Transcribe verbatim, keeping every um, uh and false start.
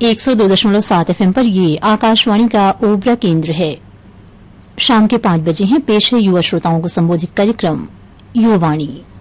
एक सौ दो दशमलव सात एफ एम पर ये आकाशवाणी का ओबरा केंद्र है। शाम के पांच बजे हैं, पेश है युवा श्रोताओं को संबोधित कार्यक्रम युवावाणी।